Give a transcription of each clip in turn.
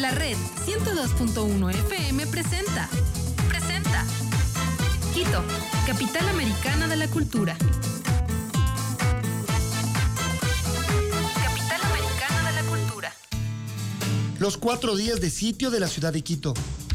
La red 102.1 FM presenta Quito, capital americana de la cultura. Capital americana de la cultura. Los 4 días de sitio de la ciudad de Quito.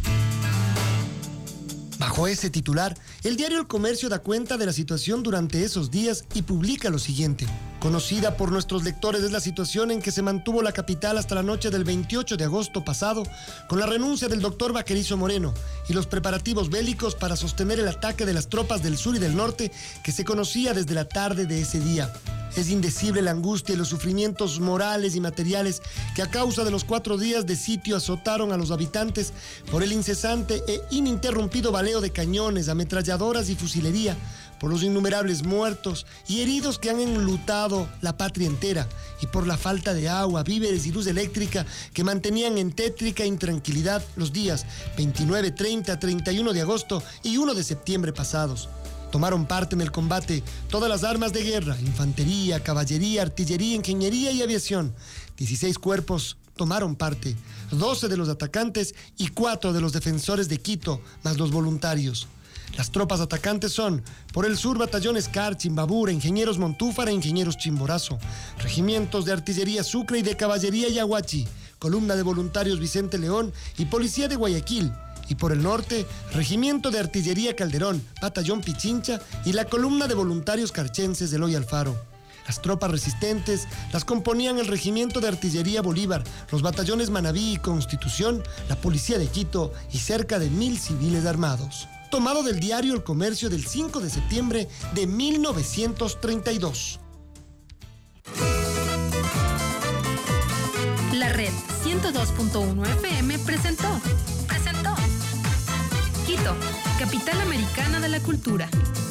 Bajo ese titular, el diario El Comercio da cuenta de la situación durante esos días y publica lo siguiente. Conocida por nuestros lectores es la situación en que se mantuvo la capital hasta la noche del 28 de agosto pasado, con la renuncia del doctor Baquerizo Moreno y los preparativos bélicos para sostener el ataque de las tropas del sur y del norte que se conocía desde la tarde de ese día. Es indecible la angustia y los sufrimientos morales y materiales que a causa de los 4 días de sitio azotaron a los habitantes por el incesante e ininterrumpido baleo de cañones, ametralladoras y fusilería, por los innumerables muertos y heridos que han enlutado la patria entera y por la falta de agua, víveres y luz eléctrica que mantenían en tétrica intranquilidad los días 29, 30, 31 de agosto y 1 de septiembre pasados. Tomaron parte en el combate todas las armas de guerra, infantería, caballería, artillería, ingeniería y aviación. 16 cuerpos tomaron parte, 12 de los atacantes y 4 de los defensores de Quito, más los voluntarios. Las tropas atacantes son, por el sur, Batallón Escar, Chimbabura, Ingenieros Montúfar e Ingenieros Chimborazo, regimientos de artillería Sucre y de caballería Yaguachi, columna de voluntarios Vicente León y Policía de Guayaquil. Y por el norte, Regimiento de Artillería Calderón, Batallón Pichincha y la columna de voluntarios carchenses de Eloy Alfaro. Las tropas resistentes las componían el Regimiento de Artillería Bolívar, los batallones Manabí y Constitución, la Policía de Quito y cerca de 1000 civiles armados. Tomado del diario El Comercio del 5 de septiembre de 1932. La red 102.1 FM presentó Quito, capital americana de la cultura.